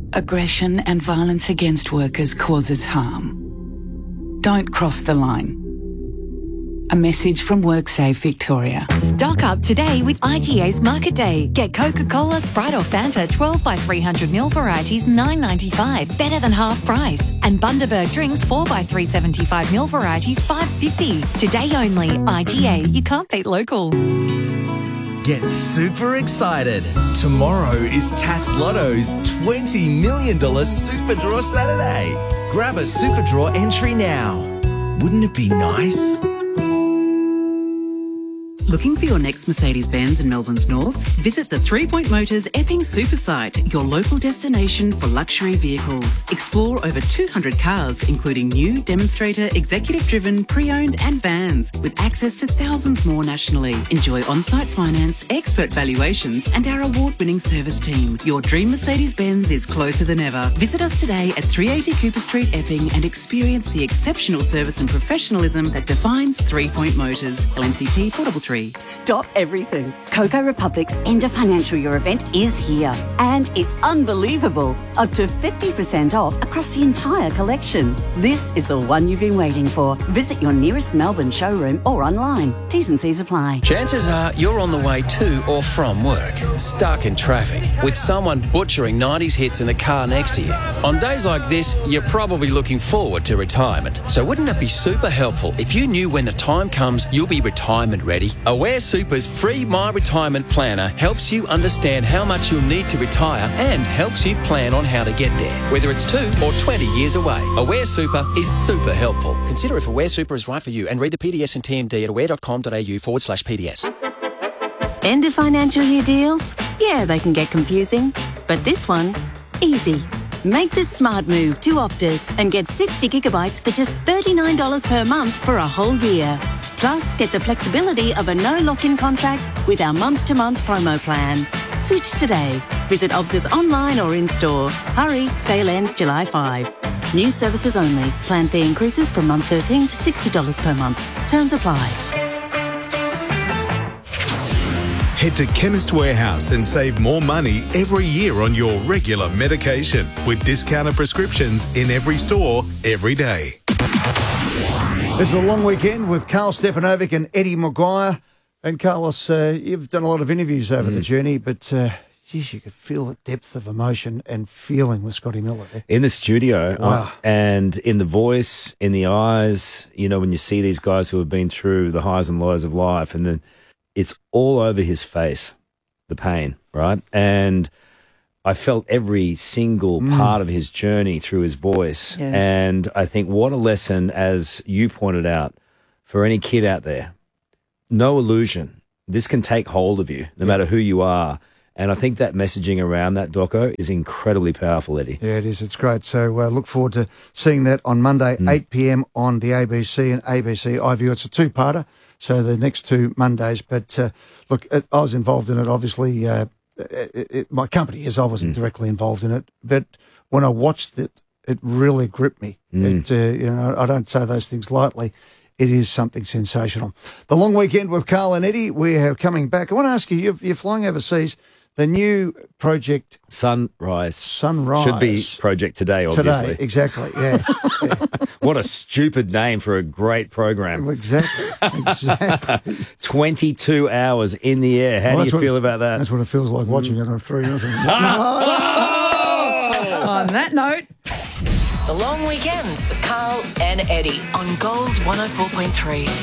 Aggression and violence against workers causes harm. Don't cross the line. A message from WorkSafe Victoria. Stock up today with IGA's Market Day. Get Coca-Cola, Sprite or Fanta 12 by 300ml varieties $9.95, better than half price. And Bundaberg drinks 4 by 375ml varieties $5.50. Today only. IGA, you can't beat local. Get super excited. Tomorrow is Tats Lotto's $20 million Super Draw Saturday. Grab a Super Draw entry now. Wouldn't it be nice? Looking for your next Mercedes-Benz in Melbourne's North? Visit the 3 Point Motors Epping Super Site, your local destination for luxury vehicles. Explore over 200 cars, including new, demonstrator, executive-driven, pre-owned and vans, with access to thousands more nationally. Enjoy on-site finance, expert valuations and our award-winning service team. Your dream Mercedes-Benz is closer than ever. Visit us today at 380 Cooper Street, Epping, and experience the exceptional service and professionalism that defines 3 Point Motors. LMCT 433. Stop everything. Coco Republic's end of financial year event is here. And it's unbelievable. Up to 50% off across the entire collection. This is the one you've been waiting for. Visit your nearest Melbourne showroom or online. T's and C's apply. Chances are you're on the way to or from work, stuck in traffic, with someone butchering 90s hits in the car next to you. On days like this, you're probably looking forward to retirement. So wouldn't it be super helpful if you knew when the time comes you'll be retirement ready? Aware Super's free My Retirement Planner helps you understand how much you'll need to retire and helps you plan on how to get there, whether it's 2 or 20 years away. Aware Super is super helpful. Consider if Aware Super is right for you and read the PDS and TMD at aware.com.au/PDS. End of financial year deals? Yeah, they can get confusing. But this one, easy. Make the smart move to Optus and get 60 gigabytes for just $39 per month for a whole year. Plus, get the flexibility of a no lock-in contract with our month-to-month promo plan. Switch today. Visit Optus online or in-store. Hurry, sale ends July 5. New services only. Plan fee increases from month 13 to $60 per month. Terms apply. Head to Chemist Warehouse and save more money every year on your regular medication with discounted prescriptions in every store, every day. This is a long weekend with Carl Stefanovic and Eddie Maguire. And Carlos, you've done a lot of interviews over the journey, but geez, you could feel the depth of emotion and feeling with Scotty Miller there. In the studio, Wow. And in the voice, in the eyes, you know, when you see these guys who have been through the highs and lows of life, and then it's all over his face, the pain, right? And I felt every single part of his journey through his voice. Yeah. And I think what a lesson, as you pointed out, for any kid out there. No illusion. This can take hold of you, no matter who you are. And I think that messaging around that doco is incredibly powerful, Eddie. Yeah, it is. It's great. So look forward to seeing that on Monday, 8 p.m. on the ABC and ABC iView. It's a two-parter, so the next 2 Mondays. But look, I was involved in it, obviously. My company is. I wasn't directly involved in it. But when I watched it, it really gripped me. It, you know, I don't say those things lightly. It is something sensational. The long weekend with Carl and Eddie, we are coming back. I want to ask you, you're flying overseas. The new project... Sunrise. Sunrise. Should be Project Today, obviously. Today, exactly, yeah. What a stupid name for a great program. Exactly. 22 hours in the air. How do you feel about that? That's what it feels like watching it on 3 hours. On that note... The Long Weekend with Carl and Eddie on Gold 104.3.